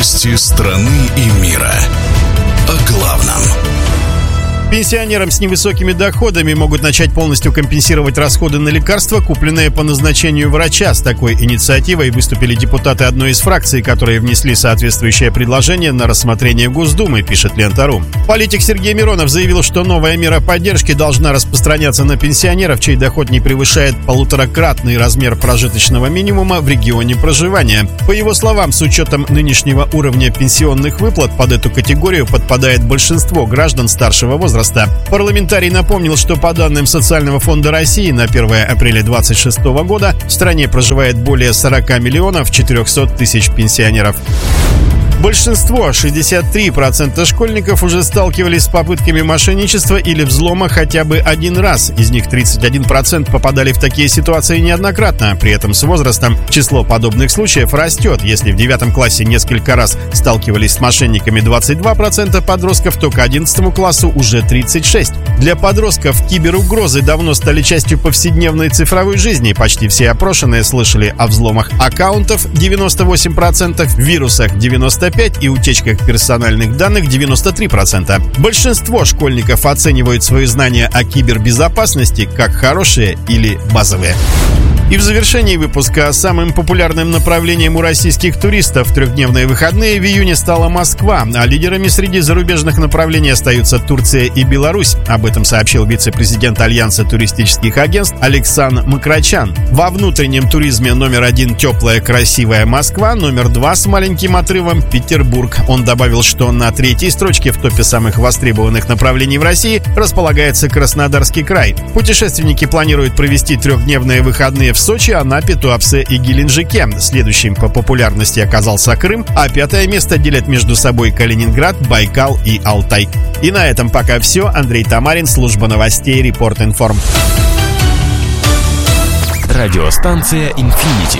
Новости страны и мира. О главном. Пенсионерам с невысокими доходами могут начать полностью компенсировать расходы на лекарства, купленные по назначению врача. С такой инициативой выступили депутаты одной из фракций, которые внесли соответствующее предложение на рассмотрение Госдумы, пишет Лента.ру. Политик Сергей Миронов заявил, что новая мера поддержки должна распространяться на пенсионеров, чей доход не превышает 1,5-кратный размер прожиточного минимума в регионе проживания. По его словам, с учетом нынешнего уровня пенсионных выплат под эту категорию подпадает большинство граждан старшего возраста. Парламентарий напомнил, что по данным Социального фонда России на 1 апреля 2026 года в стране проживает более 40 миллионов 400 тысяч пенсионеров. Большинство, 63% школьников, уже сталкивались с попытками мошенничества или взлома хотя бы один раз. Из них 31% попадали в такие ситуации неоднократно. При этом с возрастом число подобных случаев растет. Если в 9 классе несколько раз сталкивались с мошенниками 22% подростков, то к 11 классу уже 36%. Для подростков киберугрозы давно стали частью повседневной цифровой жизни. Почти все опрошенные слышали о взломах аккаунтов 98%, вирусах 95% и утечках персональных данных 93%. Большинство школьников оценивают свои знания о кибербезопасности как хорошие или базовые. И в завершении выпуска самым популярным направлением у российских туристов в трехдневные выходные в июне стала Москва, а лидерами среди зарубежных направлений остаются Турция и Беларусь. Об этом сообщил вице-президент Альянса туристических агентств Александр Макрачан. Во внутреннем туризме номер 1 теплая, красивая Москва, номер 2 с маленьким отрывом Петербург. Он добавил, что на 3-й строчке в топе самых востребованных направлений в России располагается Краснодарский край. Путешественники планируют провести трехдневные выходные в Сочи, Анапе, Туапсе и Геленджике. Следующим по популярности оказался Крым, а 5-е место делят между собой Калининград, Байкал и Алтай. И на этом пока все. Андрей Тамарин, служба новостей, Репорт Информ. Радиостанция «Инфинити».